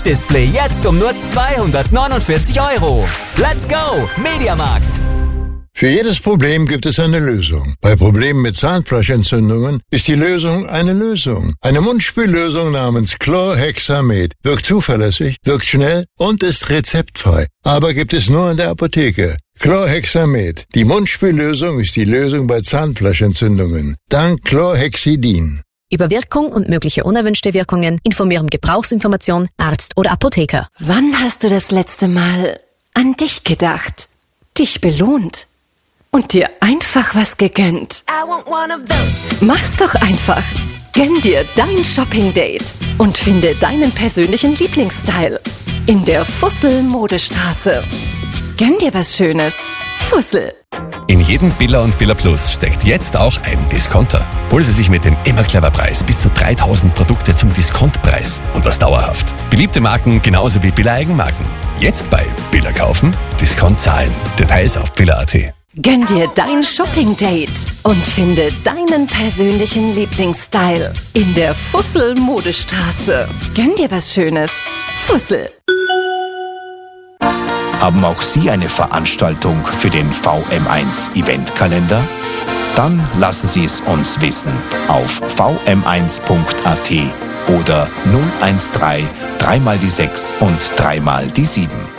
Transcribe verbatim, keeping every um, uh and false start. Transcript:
Display jetzt um nur zweihundertneunundvierzig Euro. Let's go, Mediamarkt! Für jedes Problem gibt es eine Lösung. Bei Problemen mit Zahnfleischentzündungen ist die Lösung eine Lösung. Eine Mundspüllösung namens Chlorhexamed wirkt zuverlässig, wirkt schnell und ist rezeptfrei. Aber gibt es nur in der Apotheke. Chlorhexamed. Die Mundspüllösung ist die Lösung bei Zahnfleischentzündungen. Dank Chlorhexidin. Über Wirkung und mögliche unerwünschte Wirkungen informieren Gebrauchsinformation, Arzt oder Apotheker. Wann hast du das letzte Mal an dich gedacht? Dich belohnt? Und dir einfach was gegönnt? Mach's doch einfach. Gönn dir dein Shopping-Date und finde deinen persönlichen Lieblingsstyle in der Fussel-Modestraße. Gönn dir was Schönes. Fussel. In jedem Billa und Billa Plus steckt jetzt auch ein Discounter. Holen Sie sich mit dem immer clever Preis bis zu dreitausend Produkte zum Diskontpreis. Und das dauerhaft. Beliebte Marken genauso wie Billa Eigenmarken. Jetzt bei Billa kaufen, Discount zahlen. Details auf billa punkt at. Gönn dir dein Shopping-Date und finde deinen persönlichen Lieblingsstyle in der Fussel-Modestraße. Gönn dir was Schönes. Fussel. Haben auch Sie eine Veranstaltung für den V M eins Eventkalender? Dann lassen Sie es uns wissen auf v m eins punkt a t oder null eins drei, drei mal die sechs und drei mal die sieben.